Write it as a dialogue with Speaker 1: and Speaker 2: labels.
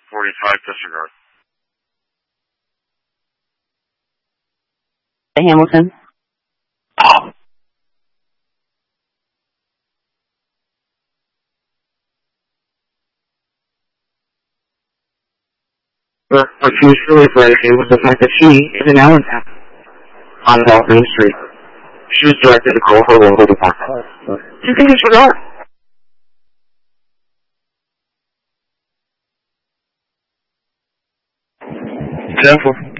Speaker 1: 45, disregard.
Speaker 2: Hamilton.
Speaker 3: But what she was really afraid of was the fact that she is in Allentown on South Main Street. She was directed to call her local department. You can disregard.
Speaker 1: Careful.